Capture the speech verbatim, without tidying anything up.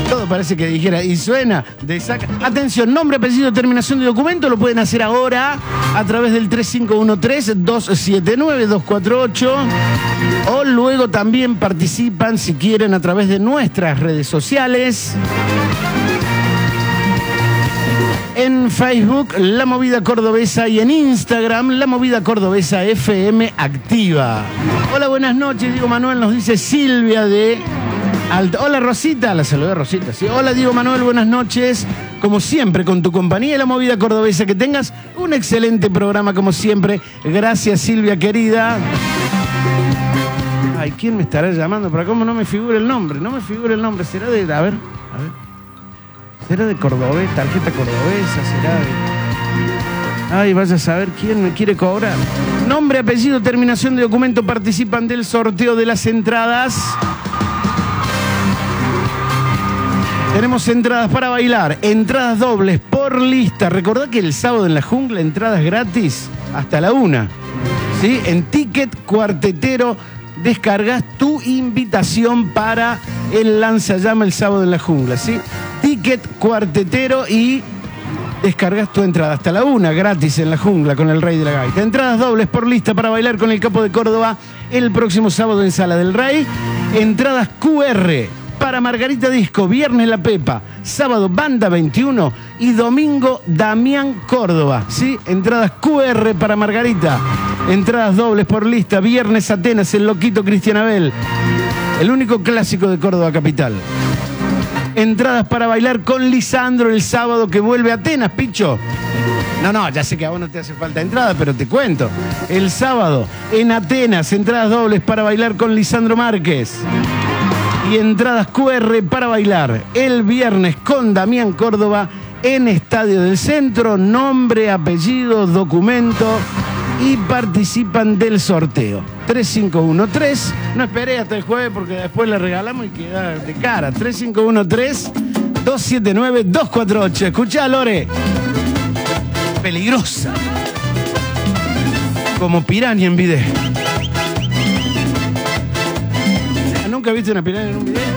Todo parece que dijera, y suena de saca. Atención, nombre, apellido, terminación de documento, lo pueden hacer ahora a través del tres cinco uno tres, dos siete nueve, dos cuatro ocho. O luego también participan, si quieren, a través de nuestras redes sociales. En Facebook, La Movida Cordobesa, y en Instagram, La Movida Cordobesa F M Activa. Hola, buenas noches, Diego Manuel, nos dice Silvia de Alta. Hola, Rosita, la saludé, Rosita. Sí. Hola, Diego Manuel, buenas noches. Como siempre, con tu compañía, La Movida Cordobesa, que tengas un excelente programa, como siempre. Gracias, Silvia, querida. Ay, ¿quién me estará llamando? ¿Para cómo no me figura el nombre? No me figura el nombre, será de... A ver, a ver. ¿Será de Cordobés? ¿Tarjeta cordobesa? ¿Será de...? Ay, vaya a saber quién me quiere cobrar. Nombre, apellido, terminación de documento, participan del sorteo de las entradas. Tenemos entradas para bailar, entradas dobles por lista. Recordá que el sábado en la jungla, entradas gratis hasta la una. ¿Sí? En Ticket Cuartetero descargas tu invitación para el lanzallama el sábado en la jungla. ¿Sí? Ticket Cuartetero y descargas tu entrada hasta la una, gratis en la jungla con el Rey de la Gaita. Entradas dobles por lista para bailar con el Capo de Córdoba el próximo sábado en Sala del Rey. Entradas Q R para Margarita Disco, viernes La Pepa, sábado Banda veintiuno y domingo Damián Córdoba. ¿Sí? Entradas Q R para Margarita. Entradas dobles por lista, viernes Atenas, el Loquito Cristian Abel. El único clásico de Córdoba capital. Entradas para bailar con Lisandro el sábado que vuelve a Atenas, Picho. No, no, ya sé que a vos no te hace falta entrada, pero te cuento. El sábado en Atenas, entradas dobles para bailar con Lisandro Márquez. Y entradas Q R para bailar el viernes con Damián Córdoba en Estadio del Centro. Nombre, apellido, documento y participan del sorteo. tres cinco uno tres. No esperé hasta el jueves porque después le regalamos y queda de cara. tres cinco uno tres, dos siete nueve, dos cuatro ocho. Escuchá, Lore. Peligrosa. Como piranha en video. ¿Nunca viste una piranha en un video?